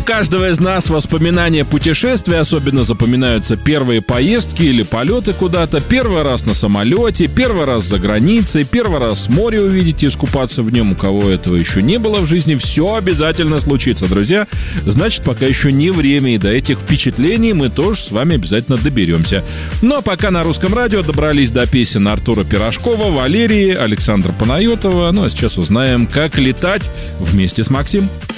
каждого из нас воспоминания путешествия, особенно запоминаются первые поездки или полеты куда-то. Первый раз на самолете, первый раз за границей, первый раз море увидеть и искупаться в нем. У кого этого еще не было в жизни, все обязательно случится, друзья. Значит, пока еще не время, и до этих впечатлений мы тоже с вами обязательно доберемся. Ну а пока на Русском радио добрались до песен Артура Пирожкова, Валерии, Александра Панайотова. Ну а сейчас узнаем, как летать вместе с Максим.